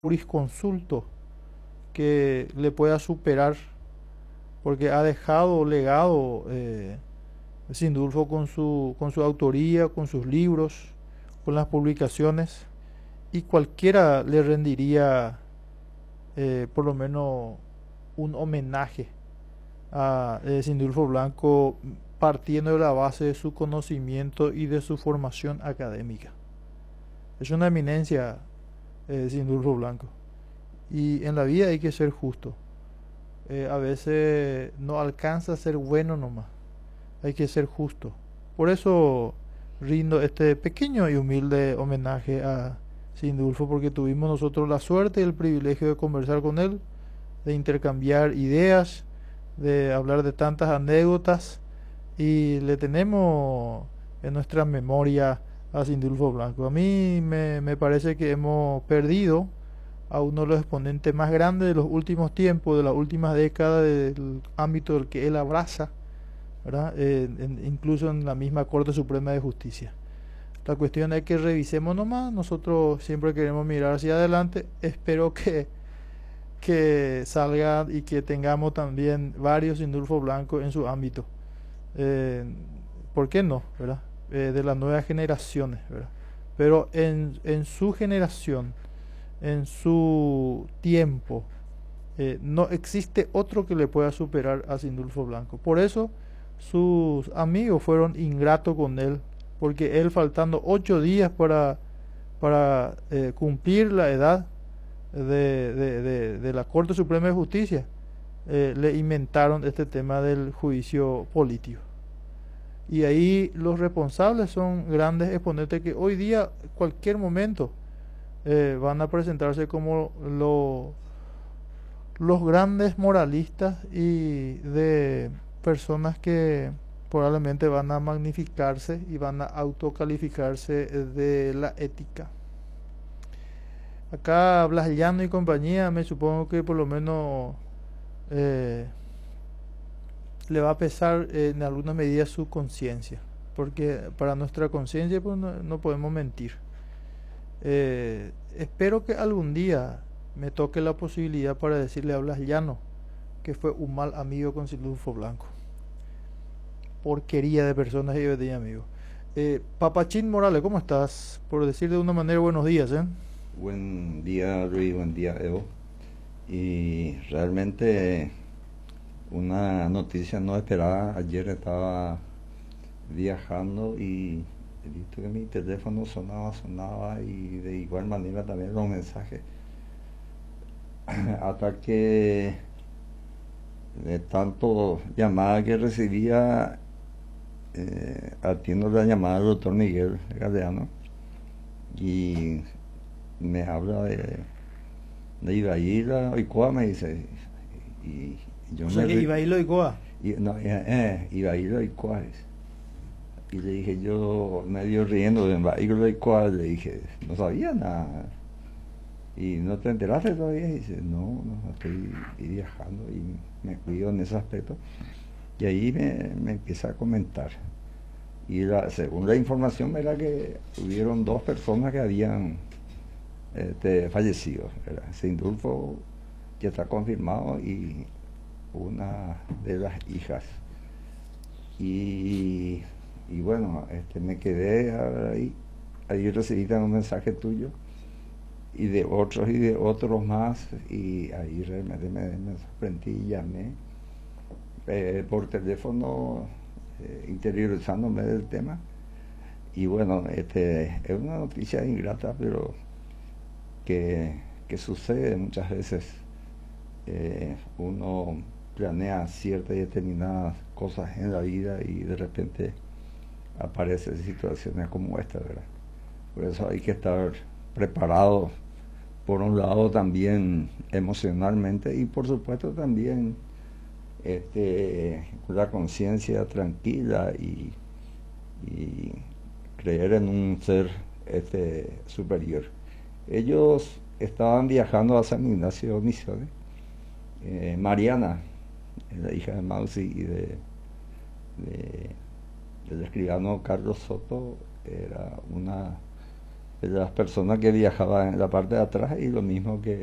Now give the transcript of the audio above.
jurisconsulto que le pueda superar, porque ha dejado legado Sindulfo con su autoría, con sus libros, con las publicaciones, y cualquiera le rendiría por lo menos un homenaje a Sindulfo Blanco, partiendo de la base de su conocimiento y de su formación académica. Es una eminencia Sindulfo Blanco. Y en la vida hay que ser justo. A veces no alcanza a ser bueno nomás. Hay que ser justo. Por eso rindo este pequeño y humilde homenaje a Sindulfo, porque tuvimos nosotros la suerte y el privilegio de conversar con él, de intercambiar ideas, de hablar de tantas anécdotas, y le tenemos en nuestra memoria a Sindulfo Blanco. A mí me parece que hemos perdido a uno de los exponentes más grandes de los últimos tiempos, de las últimas décadas, del ámbito del que él abraza, ¿verdad? Incluso en la misma Corte Suprema de Justicia. La cuestión es que revisemos nomás, nosotros siempre queremos mirar hacia adelante, espero que salga y que tengamos también varios Sindulfo Blanco en su ámbito. Eh, ¿Por qué no? ¿Verdad? De las nuevas generaciones, ¿verdad? Pero en su generación, en su tiempo, no existe otro que le pueda superar a Sindulfo Blanco. Por eso sus amigos fueron ingratos con él, porque él, faltando 8 días para cumplir la edad de la Corte Suprema de Justicia, le inventaron este tema del juicio político. Y ahí los responsables son grandes exponentes que hoy día, cualquier momento, van a presentarse como los grandes moralistas y de personas que probablemente van a magnificarse y van a autocalificarse de la ética. Acá Blas Llano y compañía, me supongo que por lo menos eh, le va a pesar en alguna medida su conciencia, porque para nuestra conciencia pues, no podemos mentir. Espero que algún día me toque la posibilidad para decirle a Blas Llano que fue un mal amigo con Sindulfo Blanco. Porquería de personas y de amigos. Papachín Morales, ¿cómo estás? Por decir de una manera, buenos días, ¿eh? Buen día, Luis, buen día, Evo. Y realmente una noticia no esperada. Ayer estaba viajando y he visto que mi teléfono sonaba y de igual manera también los mensajes. Hasta que de tanto llamada que recibía, atiendo la llamada del doctor Miguel Galeano y me habla de Ibaíla Oicoa, me dice. Y yo O sea que Ibaílo y Coa. no, Ibaíla Oicoa. Y le dije yo, medio riendo de Ibaíla Oicoa, le dije, no sabía nada. ¿Y no te enteraste todavía? Y dice, no, estoy viajando y me cuido en ese aspecto. Y ahí me empieza a comentar. Y según la información era que hubieron 2 personas que habían fallecido. Sindulfo ya está confirmado y una de las hijas. Y bueno, me quedé ahí. Ahí recibí también un mensaje tuyo y de otros más, y ahí realmente me sorprendí y llamé por teléfono, interiorizándome del tema. Y bueno, es una noticia ingrata, pero que sucede muchas veces. Uno planea ciertas y determinadas cosas en la vida y de repente aparecen situaciones como esta, ¿verdad? Por eso hay que estar preparado, por un lado también emocionalmente y por supuesto también con la conciencia tranquila y creer en un ser superior. Ellos estaban viajando a San Ignacio de Misiones. Mariana, la hija de Mausi y del escribano Carlos Soto, era una de las personas que viajaban en la parte de atrás y lo mismo que